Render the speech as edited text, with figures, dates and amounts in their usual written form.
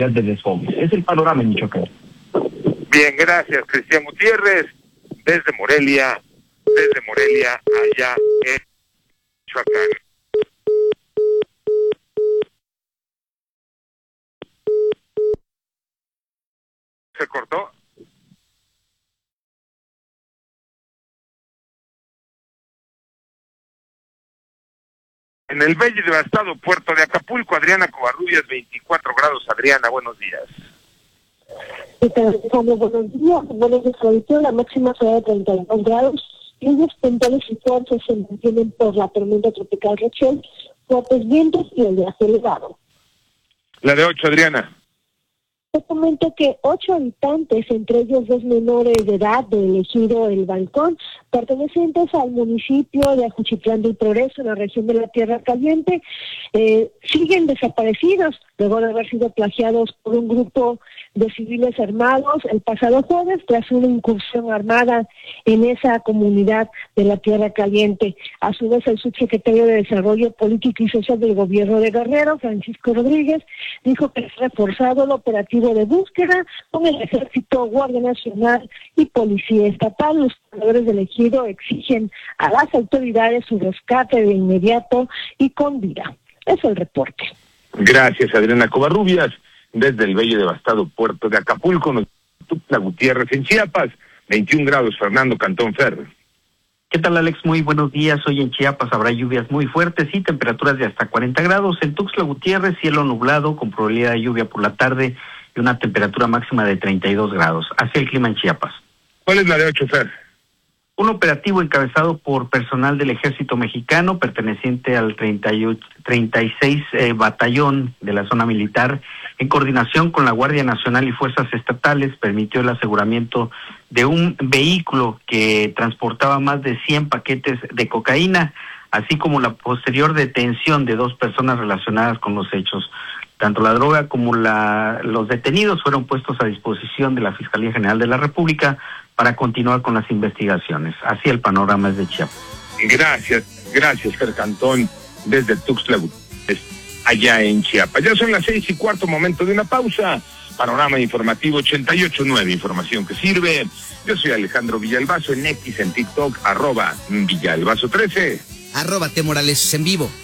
de desfogues. Es el panorama en Michoacán. Bien, gracias, Cristian Gutiérrez, desde Morelia, allá en Michoacán. ¿Se cortó? En el bello y devastado puerto de Acapulco, Adriana Covarrubias, 24 grados. Adriana, buenos días. Buenos días, auditorio. La máxima será de 32 grados. Lluvias puntuales y fuertes se mantienen por la tormenta tropical Rachel, fuertes vientos y oleaje elevado. La de 8, Adriana. Te comento que 8 habitantes, entre ellos 2 menores de edad del ejido El Balcón, pertenecientes al municipio de Ajuchitlán del Progreso, en la región de la Tierra Caliente, siguen desaparecidos luego de haber sido plagiados por un grupo de civiles armados el pasado jueves tras una incursión armada en esa comunidad de la Tierra Caliente. A su vez, el subsecretario de Desarrollo Político y Social del Gobierno de Guerrero, Francisco Rodríguez, dijo que es reforzado el operativo de búsqueda con el Ejército, Guardia Nacional y Policía Estatal. Los pobladores del ejido exigen a las autoridades su rescate de inmediato y con vida. Es el reporte. Gracias, Adriana Covarrubias, desde el bello y devastado puerto de Acapulco. Tuxtla Gutiérrez en Chiapas, 21 grados, Fernando Cantón Ferro. ¿Qué tal, Alex? Muy buenos días. Hoy en Chiapas habrá lluvias muy fuertes y temperaturas de hasta 40 grados. En Tuxtla Gutiérrez, cielo nublado con probabilidad de lluvia por la tarde y una temperatura máxima de 32 grados. Así el clima en Chiapas. ¿Cuál es la de 8, Fer? Un operativo encabezado por personal del Ejército Mexicano perteneciente al 36 Batallón de la Zona Militar, en coordinación con la Guardia Nacional y Fuerzas Estatales, permitió el aseguramiento de un vehículo que transportaba más de 100 paquetes de cocaína, así como la posterior detención de 2 personas relacionadas con los hechos. Tanto la droga como los detenidos fueron puestos a disposición de la Fiscalía General de la República para continuar con las investigaciones. Así el panorama es de Chiapas. Gracias, Fer Cantón, desde Tuxtla Gutiérrez, allá en Chiapas. Ya son las 6:15, momento de una pausa. Panorama informativo 88.9, información que sirve. Yo soy Alejandro Villalbazo en X, en TikTok, @Villalbazo13. @T Morales en vivo.